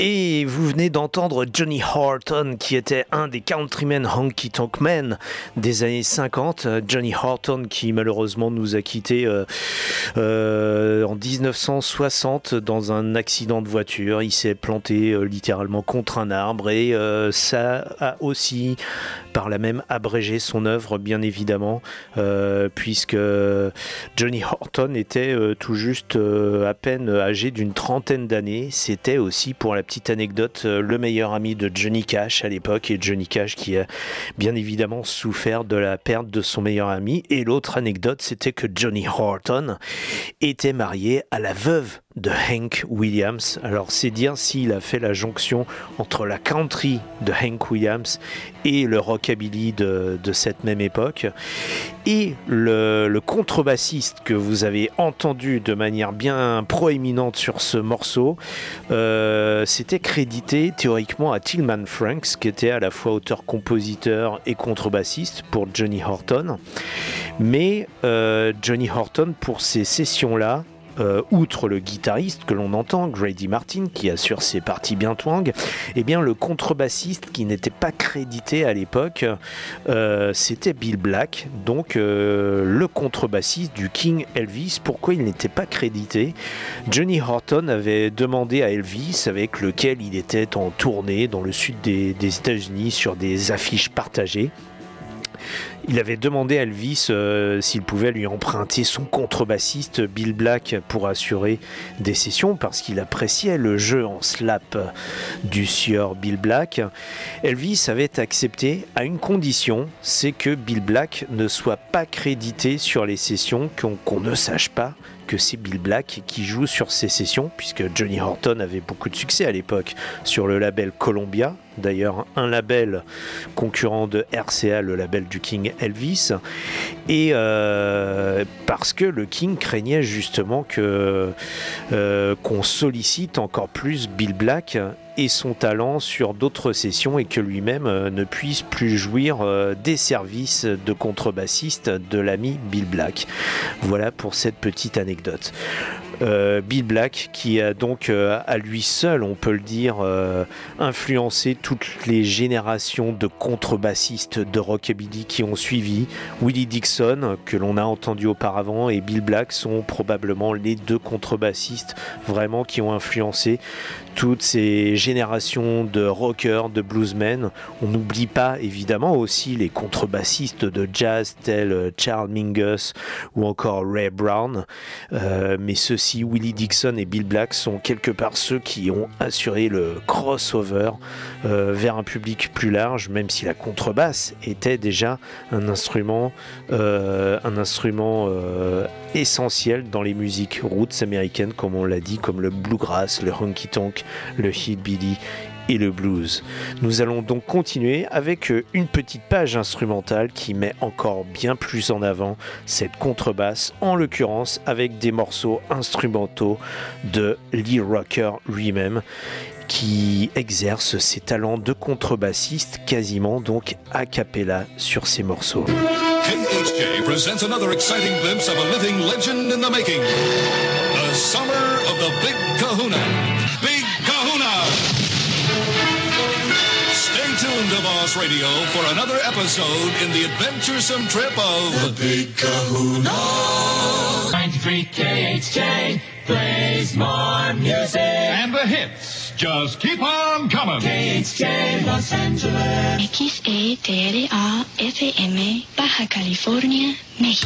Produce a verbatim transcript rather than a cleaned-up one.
Et vous venez d'entendre Johnny Horton, qui était un des countrymen honky tonk men des années cinquante. Johnny Horton qui malheureusement nous a quittés euh, euh, en dix-neuf cent soixante dans un accident de voiture. Il s'est planté euh, littéralement contre un arbre et euh, ça a aussi par là même abrégé son œuvre, bien évidemment, euh, puisque Johnny Horton était euh, tout juste euh, à peine âgé d'une trentaine d'années. C'était aussi, pour la petite anecdote, euh, le meilleur ami de Johnny Cash à l'époque, et Johnny Cash qui a bien évidemment souffert de la perte de son meilleur ami. Et l'autre anecdote, c'était que Johnny Horton était marié à la veuve de Hank Williams. Alors c'est dire s'il a fait la jonction entre la country de Hank Williams et le rockabilly de, de cette même époque. Et le, le contrebassiste que vous avez entendu de manière bien proéminente sur ce morceau, euh, c'était crédité théoriquement à Tillman Franks, qui était à la fois auteur-compositeur et contrebassiste pour Johnny Horton. Mais euh, Johnny Horton, pour ces sessions-là, Euh, outre le guitariste que l'on entend, Grady Martin, qui assure ses parties bien twang, eh bien le contrebassiste qui n'était pas crédité à l'époque, euh, c'était Bill Black, donc euh, le contrebassiste du King Elvis. Pourquoi il n'était pas crédité ? Johnny Horton avait demandé à Elvis, avec lequel il était en tournée dans le sud des, des États-Unis sur des affiches partagées. Il avait demandé à Elvis euh, s'il pouvait lui emprunter son contrebassiste Bill Black pour assurer des sessions, parce qu'il appréciait le jeu en slap du sieur Bill Black. Elvis avait accepté à une condition, c'est que Bill Black ne soit pas crédité sur les sessions, qu'on, qu'on ne sache pas que c'est Bill Black qui joue sur ces sessions, puisque Johnny Horton avait beaucoup de succès à l'époque sur le label Columbia, d'ailleurs un label concurrent de R C A, le label du King Elvis, et euh, parce que le King craignait justement que euh, qu'on sollicite encore plus Bill Black et son talent sur d'autres sessions, et que lui-même euh, ne puisse plus jouir euh, des services de contrebassiste de l'ami Bill Black. Voilà pour cette petite anecdote. Euh, Bill Black qui a donc euh, à lui seul, on peut le dire, euh, influencé toutes les générations de contrebassistes de rockabilly qui ont suivi. Willie Dixon, que l'on a entendu auparavant, et Bill Black sont probablement les deux contrebassistes vraiment qui ont influencé toutes ces générations de rockers, de bluesmen. On n'oublie pas évidemment aussi les contrebassistes de jazz tels Charles Mingus ou encore Ray Brown, euh, mais ceux-ci, Willie Dixon et Bill Black, sont quelque part ceux qui ont assuré le crossover euh, vers un public plus large, même si la contrebasse était déjà un instrument, euh, un instrument euh, essentiel dans les musiques roots américaines, comme on l'a dit, comme le bluegrass, le honky tonk, le hillbilly et le blues. Nous allons donc continuer avec une petite page instrumentale qui met encore bien plus en avant cette contrebasse, en l'occurrence avec des morceaux instrumentaux de Lee Rocker lui-même, qui exerce ses talents de contrebassiste quasiment donc a cappella sur ces morceaux. K H J presents another exciting glimpse of a living legend in the making. The summer of the Big Kahuna. Big Kahuna! Stay tuned to Boss Radio for another episode in the adventuresome trip of the Big Kahuna. ninety-three K H J plays more music. And the hits just keep on coming. K H J Los Angeles. X E T L A F M, Baja California, México.